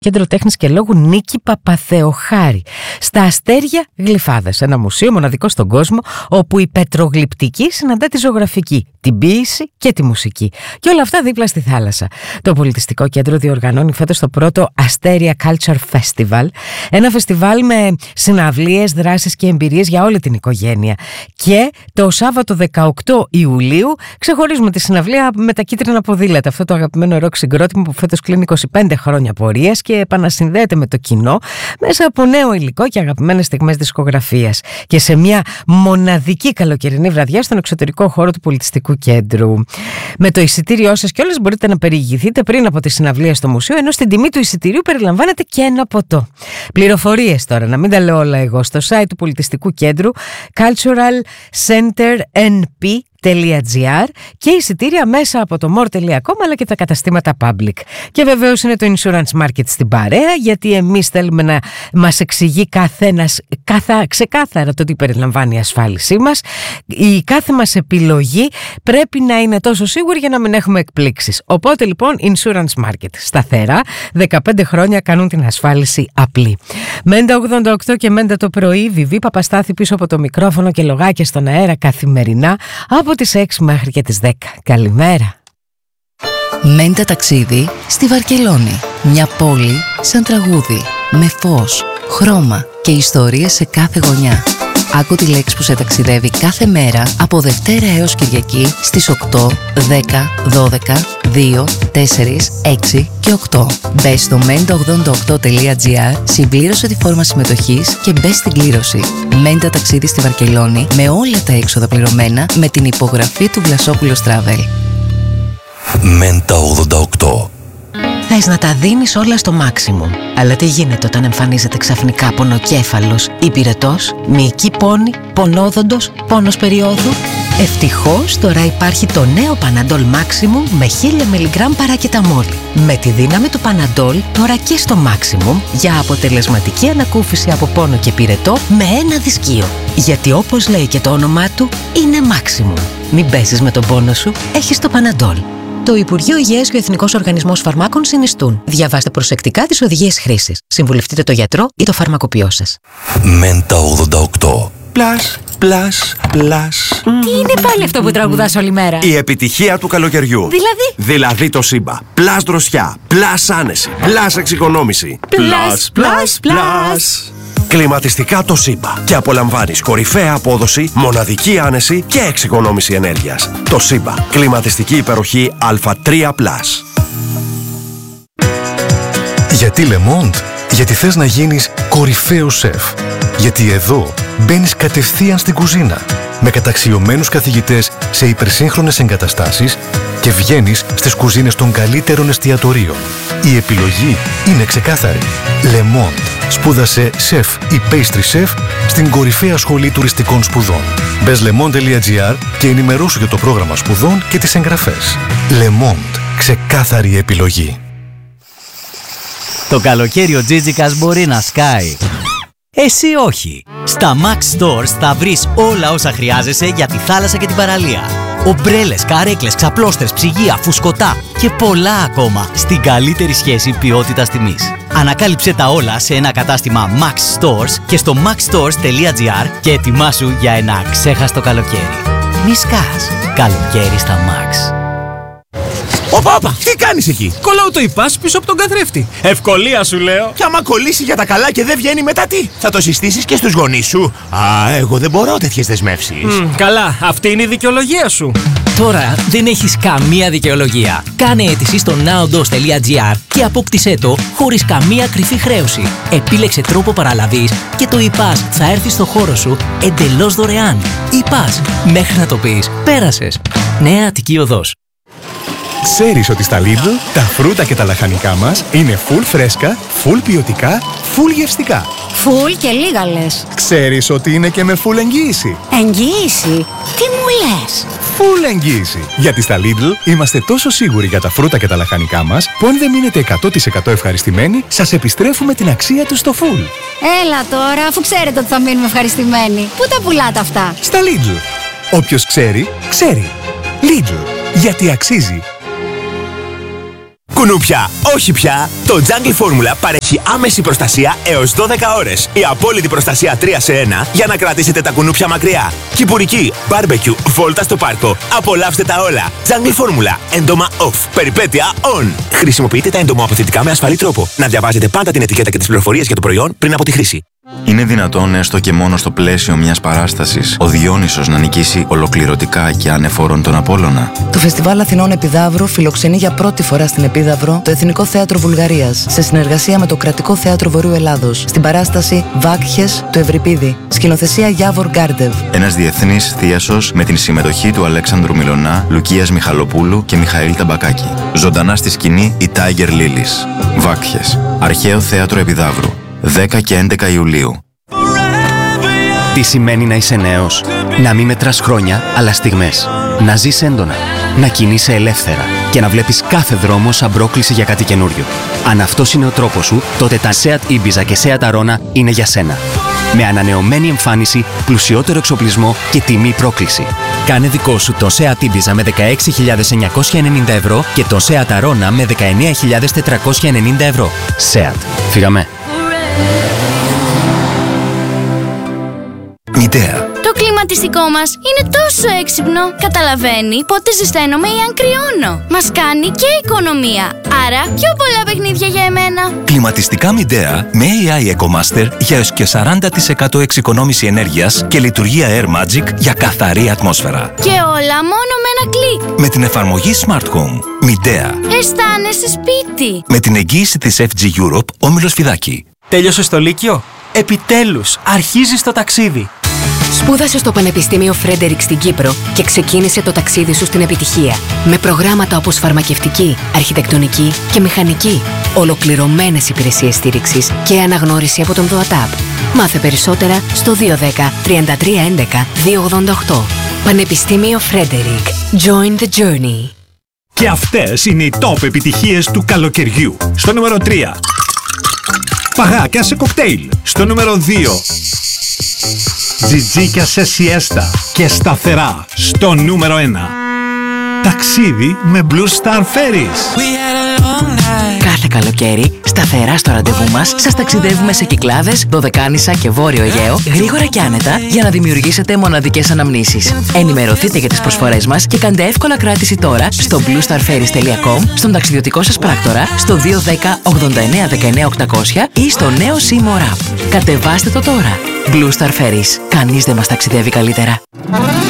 Κέντρο Τέχνης και Λόγου Νίκη Παπαθεοχάρη, στα Αστέρια Γλυφάδας, ένα μουσείο μοναδικό στον κόσμο, όπου η πετρογλυπτική συναντά τη ζωγραφική, την ποίηση και τη μουσική. Και όλα αυτά δίπλα στη θάλασσα. Το πολιτιστικό κέντρο διοργανώνει φέτος το πρώτο Αστέρια Culture Festival, ένα φεστιβάλ με συναυλίες, δράσεις και εμπειρίες για όλη την οικογένεια. Και το Σάββατο 18 Ιουλίου ξεχωρίζουμε τη συναυλία με τα κίτρινα ποδήλατα, αυτό το αγαπημένο ροκ συγκρότημα που φέτος κλείνει 25 χρόνια πορείας και επανασυνδέεται με το κοινό μέσα από νέο υλικό και αγαπημένες στιγμές δισκογραφίας. Και σε μια μοναδική καλοκαιρινή βραδιά στον εξωτερικό χώρο του πολιτιστικού κέντρου. Με το εισιτήριό σας κιόλας μπορείτε να περιηγηθείτε πριν από τη συναυλία στο μουσείο, ενώ στην τιμή του εισιτηρίου περιλαμβάνεται και ένα ποτό. Πληροφορίες τώρα, να μην τα λέω όλα εγώ, στο site του πολιτιστικού κέντρου culturalcenternp.gr και εισιτήρια μέσα από το more.com αλλά και τα καταστήματα public. Και βεβαίως είναι το Insurance Market στην παρέα, γιατί εμείς θέλουμε να μας εξηγεί καθένας ξεκάθαρα το τι περιλαμβάνει η ασφάλισή μας. Η κάθε μας επιλογή πρέπει να είναι τόσο σίγουρη για να μην έχουμε εκπλήξεις. Οπότε λοιπόν Insurance Market σταθερά 15 χρόνια κάνουν την ασφάλιση απλή. Μέντα 88 και Μέντα το πρωί, Βιβί Παπαστάθη πίσω από το μικρόφωνο και λογάκια στον αέρα καθημερινά από τις 6 μέχρι και τις 10. Καλημέρα. Μέντα ταξίδι στη Βαρκελόνη. Μια πόλη σαν τραγούδι, με φως, χρώμα και ιστορίες σε κάθε γωνιά. Άκου τη λέξη που σε ταξιδεύει κάθε μέρα από Δευτέρα έως Κυριακή στις 8, 10, 12, 2, 4, 6 και 8. Μπες στο menta88.gr, συμπλήρωσε τη φόρμα συμμετοχής και μπες στην κλήρωση. Μέντα ταξίδι στη Βαρκελόνη με όλα τα έξοδα πληρωμένα με την υπογραφή του Βλασόπουλος Travel. Μέντα 88. Θες να τα δίνεις όλα στο maximum. Αλλά τι γίνεται όταν εμφανίζεται ξαφνικά πονοκέφαλος, υπηρετός, μυϊκή πόνη, πονόδοντος, πόνος περίοδου? Ευτυχώς τώρα υπάρχει το νέο Panadol Maximum με 1000 mg παρακεταμόλ. Με τη δύναμη του Panadol τώρα και στο Maximum για αποτελεσματική ανακούφιση από πόνο και πυρετό με ένα δισκείο. Γιατί όπως λέει και το όνομά του, είναι Maximum. Μην παίζεις με τον πόνο σου, έχεις το Panadol. Το Υπουργείο Υγείας και ο Εθνικός Οργανισμός Φαρμάκων συνιστούν. Διαβάστε προσεκτικά τις οδηγίες χρήσης. Συμβουλευτείτε το γιατρό ή το φαρμακοποιό σας. Μέντα 88. Πλάς, πλάς, πλάς. Τι είναι πάλι αυτό που τραγουδάς όλη μέρα? Η επιτυχία του καλοκαιριού. Δηλαδή το Σύμπα. Πλάς δροσιά, πλάς άνεση, πλάς εξοικονόμηση. Πλάς, πλάς, πλάς. Κλιματιστικά το Σύμπα. Και απολαμβάνεις κορυφαία απόδοση, μοναδική άνεση και εξοικονόμηση ενέργειας. Το Σύμπα. Κλιματιστική υπεροχή Α3+. Γιατί Le Monde? Γιατί θες να γίνεις κορυφαίος σεφ. Γιατί εδώ μπαίνεις κατευθείαν στην κουζίνα με καταξιωμένους καθηγητές σε υπερσύγχρονες εγκαταστάσεις και βγαίνεις στις κουζίνες των καλύτερων εστιατορίων. Η επιλογή είναι ξεκάθαρη. Le Monde. Σπούδασε σεφ ή pastry chef στην κορυφαία σχολή τουριστικών σπουδών. Μπες lemonde.gr και ενημερώσου για το πρόγραμμα σπουδών και τις εγγραφές. Le Monde. Ξεκάθαρη επιλογή. Το καλοκαίρι ο Τζίτζικας μπορεί να σκάει. Εσύ όχι. Στα Max Stores θα βρεις όλα όσα χρειάζεσαι για τη θάλασσα και την παραλία. Ομπρέλες, καρέκλες, ξαπλώστρες, ψυγεία, φουσκωτά και πολλά ακόμα στην καλύτερη σχέση ποιότητας-τιμής. Ανακάλυψε τα όλα σε ένα κατάστημα Max Stores και στο maxstores.gr και ετοιμάσου για ένα ξέχαστο καλοκαίρι. Μη σκάς. Καλοκαίρι στα Max. Όπα, τι κάνεις εκεί? Κολλάω το ιπάς πίσω από τον καθρέφτη. Ευκολία σου λέω. Και άμα κολλήσει για τα καλά και δεν βγαίνει μετά τι? Θα το συστήσεις και στους γονείς σου? Εγώ δεν μπορώ τέτοιες δεσμεύσεις. Καλά, αυτή είναι η δικαιολογία σου. Τώρα δεν έχεις καμία δικαιολογία. Κάνε αίτηση στο naodos.gr και απόκτησέ το χωρίς καμία κρυφή χρέωση. Επίλεξε τρόπο παραλαβής και το ιπάς θα έρθει στο χώρο σου εντελώς δωρεάν. Ιπάς, μέχρι να το πεις, πέρασες. Νέα Αττική Οδός. Ξέρεις ότι στα Lidl τα φρούτα και τα λαχανικά μας είναι full φρέσκα, full ποιοτικά, full γευστικά. Full και λίγα λες. Ξέρεις ότι είναι και με full εγγύηση. Εγγύηση? Τι μου λες? Full εγγύηση. Γιατί στα Lidl είμαστε τόσο σίγουροι για τα φρούτα και τα λαχανικά μας που αν δεν μείνετε 100% ευχαριστημένοι, σας επιστρέφουμε την αξία τους στο full. Έλα τώρα, αφού ξέρετε ότι θα μείνουμε ευχαριστημένοι. Πού τα πουλάτε αυτά? Στα Lidl. Όποιος ξέρει, ξέρει. Lidl. Γιατί αξίζει. Κουνούπια, όχι πια! Το Jungle Formula παρέχει άμεση προστασία έως 12 ώρες. Η απόλυτη προστασία 3 σε 1 για να κρατήσετε τα κουνούπια μακριά. Κυπουρική, barbecue, βόλτα στο πάρκο. Απολαύστε τα όλα. Jungle Formula. Έντομα off. Περιπέτεια on. Χρησιμοποιείτε τα εντομοαποθητικά με ασφαλή τρόπο. Να διαβάζετε πάντα την ετικέτα και τις πληροφορίες για το προϊόν πριν από τη χρήση. Είναι δυνατόν έστω και μόνο στο πλαίσιο μιας παράστασης ο Διόνυσος να νικήσει ολοκληρωτικά και ανεφόρον τον Απόλλωνα? Το Φεστιβάλ Αθηνών Επιδαύρου φιλοξενεί για πρώτη φορά στην Επίδαυρο το Εθνικό Θέατρο Βουλγαρίας σε συνεργασία με το Κρατικό Θέατρο Βορείου Ελλάδος στην παράσταση Βάκχες του Ευρυπίδη. Σκηνοθεσία Γιάβορ Γκάρντεβ. Ένας διεθνής θίασος με την συμμετοχή του Αλέξανδρου Μιλωνά, Λουκίας Μιχαλοπούλου και Μιχαήλ Ταμπακάκη. Ζωντανά στη σκηνή η Tiger Lilies. Βάκχες. Αρχαίο Θέατρο Επιδαύρου. 10 και 11 Ιουλίου. Τι σημαίνει να είσαι νέος? Να μην μετράς χρόνια, αλλά στιγμές. Να ζεις έντονα. Να κινείσαι ελεύθερα. Και να βλέπεις κάθε δρόμο σαν πρόκληση για κάτι καινούριο. Αν αυτός είναι ο τρόπος σου, τότε τα Seat Ibiza και Seat Arona είναι για σένα. Με ανανεωμένη εμφάνιση, πλουσιότερο εξοπλισμό και τιμή πρόκληση. Κάνε δικό σου το Seat Ibiza με 16.990 ευρώ και το Seat Arona με 19.490 ευρώ. Seat. Φύγαμε. Μητέα. Το κλιματιστικό μας είναι τόσο έξυπνο. Καταλαβαίνει πότε ζεσταίνομαι ή αν κρυώνω. Μας κάνει και οικονομία. Άρα πιο πολλά παιχνίδια για εμένα. Κλιματιστικά Μητέα με AI EcoMaster για έως και 40% εξοικονόμηση ενέργειας και λειτουργία Air Magic για καθαρή ατμόσφαιρα. Και όλα μόνο με ένα κλικ. Με την εφαρμογή Smart Home. Μητέα. Αισθάνεσαι σπίτι. Με την εγγύηση της FG Europe, Όμιλος Φιδάκη. Τέλειωσες το Λύκειο? Επιτέλους, αρχίζεις το ταξίδι. Σπούδασε στο Πανεπιστήμιο Φρέντερικ στην Κύπρο και ξεκίνησε το ταξίδι σου στην επιτυχία. Με προγράμματα όπως φαρμακευτική, αρχιτεκτονική και μηχανική. Ολοκληρωμένες υπηρεσίες στήριξης και αναγνώριση από τον ΔΟΑΤΑΠ. Μάθε περισσότερα στο 210 33 11 288. Πανεπιστήμιο Φρέντερικ. Join the journey. Και αυτές είναι οι top επιτυχίες του καλοκαιριού. Στο νούμερο 3. Παγάκια σε κοκτέιλ. Στο νούμερο 2. Τζιτζίκια σε σιέστα και σταθερά. Στο νούμερο 1. Ταξίδι με Blue Star Ferries. Κάθε καλοκαίρι, σταθερά στο ραντεβού μας, σας ταξιδεύουμε σε Κυκλάδες, Δωδεκάνησα και Βόρειο Αιγαίο, γρήγορα και άνετα, για να δημιουργήσετε μοναδικές αναμνήσεις. Ενημερωθείτε για τις προσφορές μας και κάντε εύκολα κράτηση τώρα στο bluestarferries.com, στον ταξιδιωτικό σας πράκτορα, στο 210 89 19 800 ή στο νέο Seymour App. Κατεβάστε το τώρα. Blue Star Ferries. Κανείς δεν μας ταξιδεύει καλύτερα.